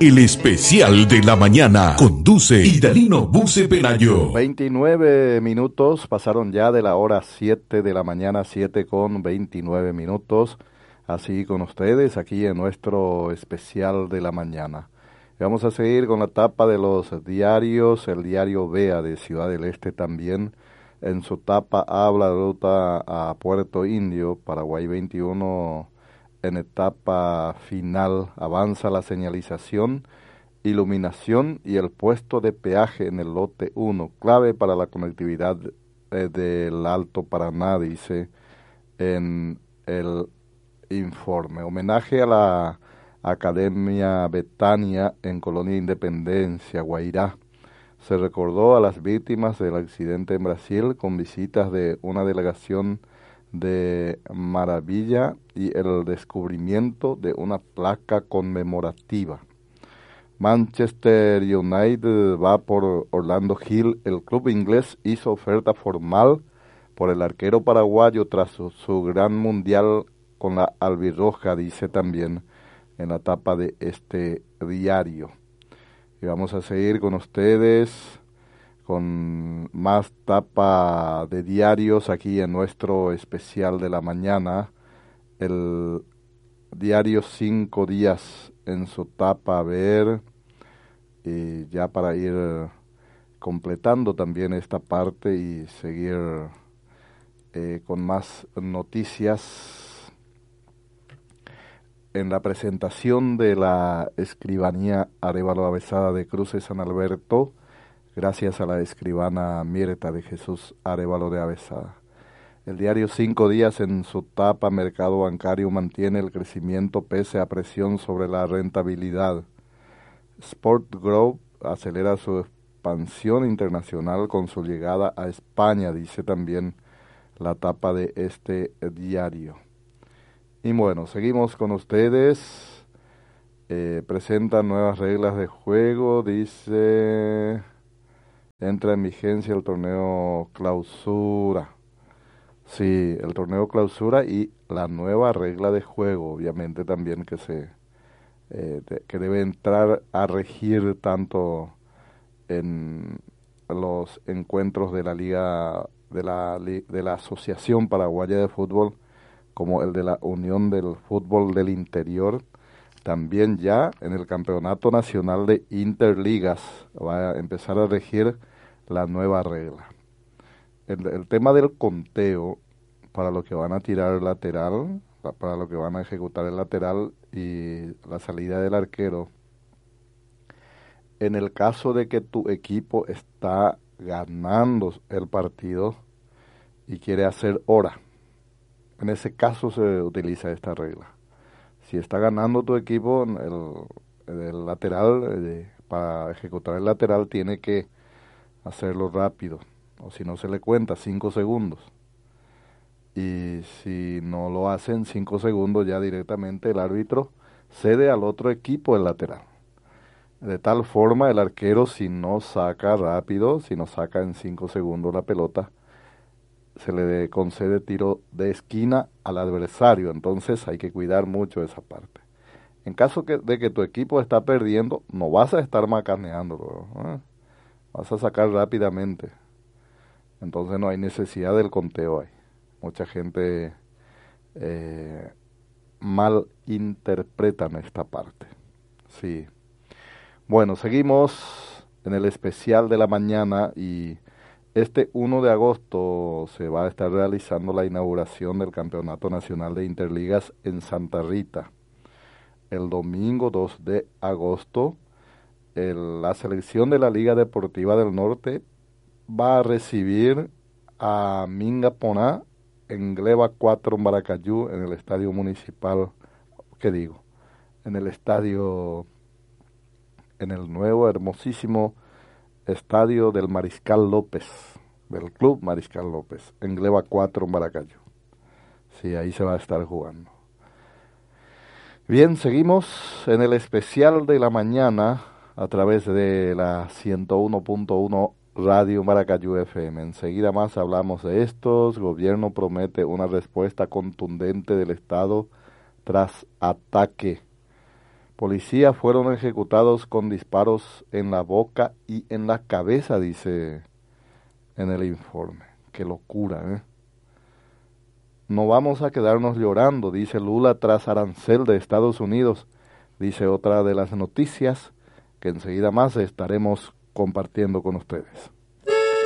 El especial de la mañana conduce Idalino Buce Pelayo. 29 minutos pasaron ya de la hora 7 de la mañana, 7:29. Así con ustedes aquí en nuestro especial de la mañana. Vamos a seguir con la tapa de los diarios. El diario Vea de Ciudad del Este también. En su tapa habla de ruta a Puerto Indio, Paraguay 21. En etapa final avanza la señalización, iluminación y el puesto de peaje en el lote 1, clave para la conectividad del Alto Paraná, dice en el informe. Homenaje a la Academia Betania en Colonia Independencia, Guairá. Se recordó a las víctimas del accidente en Brasil con visitas de una delegación de Maravilla y el descubrimiento de una placa conmemorativa. Manchester United va por Orlando Hill. El club inglés hizo oferta formal por el arquero paraguayo tras su gran mundial con la albirroja, dice también en la tapa de este diario. Y vamos a seguir con ustedes con más tapa de diarios aquí en nuestro especial de la mañana. El diario 5 días en su tapa, a ver, y ya para ir completando también esta parte y seguir con más noticias. En la presentación de la escribanía Arévalo Avesada de Cruces San Alberto, gracias a la escribana Mirta de Jesús Arévalo de Avesada. El diario 5 días en su tapa Mercado Bancario mantiene el crecimiento pese a presión sobre la rentabilidad. Sport Group acelera su expansión internacional con su llegada a España, dice también la tapa de este diario. Y bueno, seguimos con ustedes. Presentan nuevas reglas de juego, dice. Entra en vigencia el torneo clausura. Sí, el torneo clausura y la nueva regla de juego, obviamente también que que debe entrar a regir tanto en los encuentros de la liga de la Asociación Paraguaya de Fútbol como el de la Unión del Fútbol del Interior. También ya en el Campeonato Nacional de Interligas va a empezar a regir la nueva regla. El tema del conteo para lo que van a tirar el lateral, para lo que van a ejecutar el lateral y la salida del arquero. En el caso de que tu equipo está ganando el partido y quiere hacer hora, en ese caso se utiliza esta regla. Si está ganando tu equipo, el lateral, para ejecutar el lateral tiene que hacerlo rápido, o si no se le cuenta 5 segundos. Y si no lo hacen 5 segundos, ya directamente el árbitro cede al otro equipo el lateral. De tal forma el arquero, si no saca rápido, si no saca en 5 segundos la pelota, se le concede tiro de esquina al adversario. Entonces hay que cuidar mucho esa parte. En caso de que tu equipo está perdiendo, no vas a estar macaneándolo, ¿eh? Vas a sacar rápidamente. Entonces no hay necesidad del conteo ahí. Mucha gente mal interpretan esta parte. Sí. Bueno, seguimos en el especial de la mañana y este 1 de agosto se va a estar realizando la inauguración del Campeonato Nacional de Interligas en Santa Rita. El domingo 2 de agosto, la selección de la Liga Deportiva del Norte va a recibir a Minga Poná en Gleba 4 Maracayú, en el estadio municipal, en el nuevo hermosísimo estadio del Mariscal López, del Club Mariscal López, en Gleba 4 Maracayú. Sí, ahí se va a estar jugando. Bien, seguimos en el especial de la mañana a través de la 101.1 Radio Maracayú FM. Enseguida más hablamos de estos. Gobierno promete una respuesta contundente del Estado tras ataque Policías fueron ejecutados con disparos en la boca y en la cabeza, dice en el informe. Qué locura, ¿eh? No vamos a quedarnos llorando, dice Lula tras arancel de Estados Unidos, dice otra de las noticias que enseguida más estaremos compartiendo con ustedes.